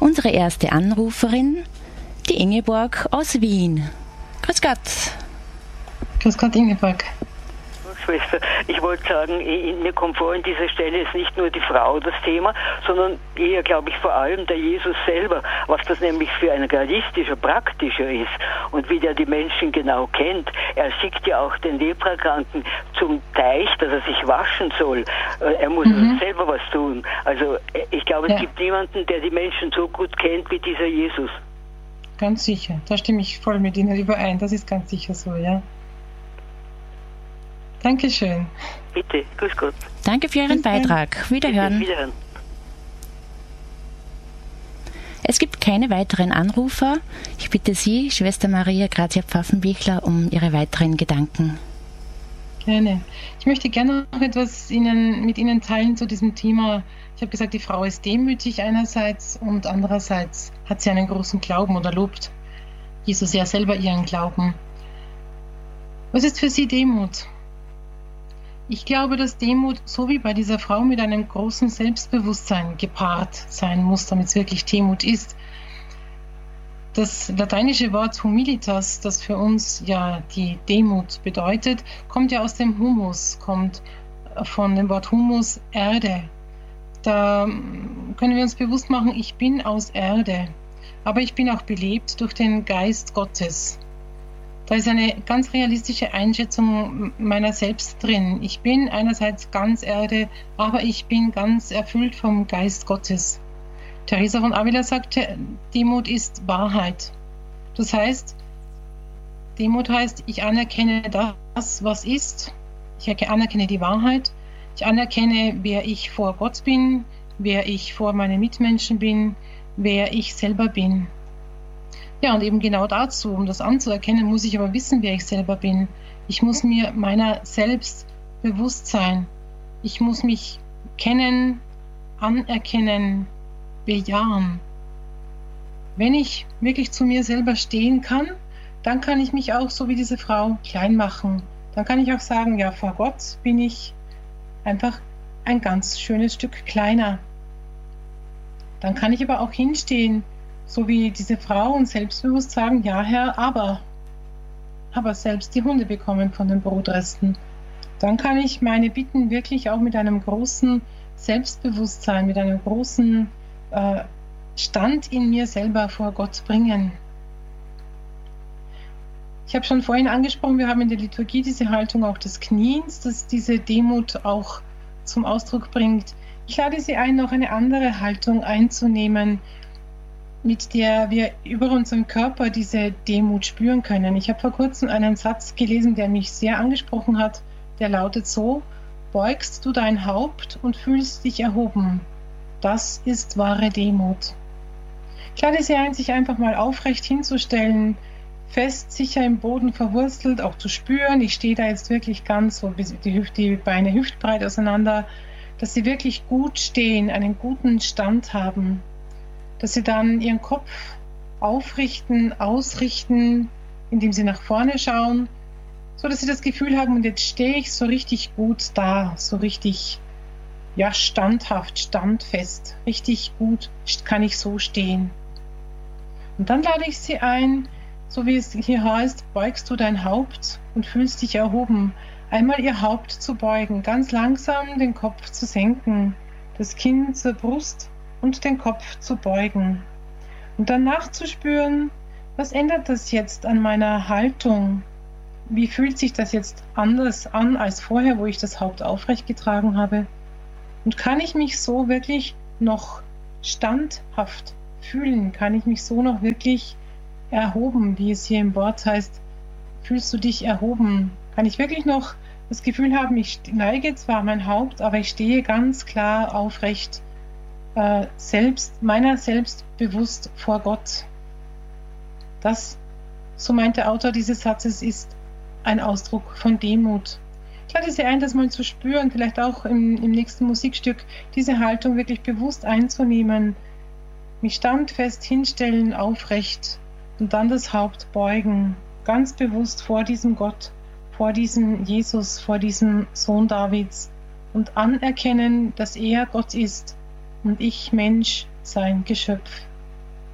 Unsere erste Anruferin, die Ingeborg aus Wien. Grüß Gott. Grüß Gott, Ingeborg. Schwester, ich wollte sagen, mir kommt vor, an dieser Stelle ist nicht nur die Frau das Thema, sondern eher, glaube ich, vor allem der Jesus selber, was das nämlich für ein realistischer, praktischer ist und wie der die Menschen genau kennt. Er schickt ja auch den Leprakranken zum Teich, dass er sich waschen soll. Er muss selber was tun. Also ich glaube, es gibt niemanden, der die Menschen so gut kennt wie dieser Jesus. Ganz sicher, da stimme ich voll mit Ihnen überein, das ist ganz sicher so, ja. Dankeschön. Bitte, grüß Gott. Danke für Ihren Beitrag. Wiederhören. Bitte, wiederhören. Es gibt keine weiteren Anrufer. Ich bitte Sie, Schwester Maria Grazia Pfaffenbichler, um Ihre weiteren Gedanken. Gerne. Ich möchte gerne noch etwas mit Ihnen teilen zu diesem Thema. Ich habe gesagt, die Frau ist demütig einerseits und andererseits hat sie einen großen Glauben oder lobt Jesus ja selber ihren Glauben. Was ist für Sie Demut? Ich glaube, dass Demut, so wie bei dieser Frau, mit einem großen Selbstbewusstsein gepaart sein muss, damit es wirklich Demut ist. Das lateinische Wort humilitas, das für uns ja die Demut bedeutet, kommt ja aus dem Humus, kommt von dem Wort Humus, Erde. Da können wir uns bewusst machen, ich bin aus Erde, aber ich bin auch belebt durch den Geist Gottes. Da ist eine ganz realistische Einschätzung meiner selbst drin. Ich bin einerseits ganz Erde, aber ich bin ganz erfüllt vom Geist Gottes. Teresa von Avila sagte, Demut ist Wahrheit. Das heißt, Demut heißt, ich anerkenne das, was ist. Ich anerkenne die Wahrheit. Ich anerkenne, wer ich vor Gott bin, wer ich vor meinen Mitmenschen bin, wer ich selber bin. Ja, und eben genau dazu, um das anzuerkennen, muss ich aber wissen, wer ich selber bin. Ich muss mir meiner selbst bewusst sein. Ich muss mich kennen, anerkennen, bejahen. Wenn ich wirklich zu mir selber stehen kann, dann kann ich mich auch, so wie diese Frau, klein machen. Dann kann ich auch sagen, ja, vor Gott bin ich einfach ein ganz schönes Stück kleiner. Dann kann ich aber auch hinstehen, so wie diese Frau, und selbstbewusst sagen, ja Herr, aber selbst die Hunde bekommen von den Brotresten. Dann kann ich meine Bitten wirklich auch mit einem großen Selbstbewusstsein, mit einem großen Stand in mir selber vor Gott bringen. Ich habe schon vorhin angesprochen, wir haben in der Liturgie diese Haltung auch des Kniens, das diese Demut auch zum Ausdruck bringt. Ich lade Sie ein, noch eine andere Haltung einzunehmen, mit der wir über unseren Körper diese Demut spüren können. Ich habe vor kurzem einen Satz gelesen, der mich sehr angesprochen hat. Der lautet so: Beugst du dein Haupt und fühlst dich erhoben. Das ist wahre Demut. Ich lade Sie ein, sich einfach mal aufrecht hinzustellen, fest, sicher im Boden verwurzelt, auch zu spüren. Ich stehe da jetzt wirklich ganz so, die Beine hüftbreit auseinander, dass Sie wirklich gut stehen, einen guten Stand haben. Dass Sie dann Ihren Kopf aufrichten, ausrichten, indem Sie nach vorne schauen, so dass Sie das Gefühl haben, und jetzt stehe ich so richtig gut da, so richtig, ja, standhaft, standfest, richtig gut kann ich so stehen. Und dann lade ich Sie ein, so wie es hier heißt, beugst du dein Haupt und fühlst dich erhoben, einmal Ihr Haupt zu beugen, ganz langsam den Kopf zu senken, das Kinn zur Brust und den Kopf zu beugen. Und dann nachzuspüren, was ändert das jetzt an meiner Haltung? Wie fühlt sich das jetzt anders an als vorher, wo ich das Haupt aufrecht getragen habe? Und kann ich mich so wirklich noch standhaft fühlen? Kann ich mich so noch wirklich erhoben, wie es hier im Wort heißt? Fühlst du dich erhoben? Kann ich wirklich noch das Gefühl haben, ich neige zwar mein Haupt, aber ich stehe ganz klar aufrecht, meiner selbst bewusst vor Gott. Das, so meint der Autor dieses Satzes, ist ein Ausdruck von Demut. Ich lade Sie ein, das mal zu spüren, vielleicht auch im nächsten Musikstück, diese Haltung wirklich bewusst einzunehmen, mich standfest hinstellen, aufrecht und dann das Haupt beugen, ganz bewusst vor diesem Gott, vor diesem Jesus, vor diesem Sohn Davids und anerkennen, dass er Gott ist und ich Mensch, sein Geschöpf.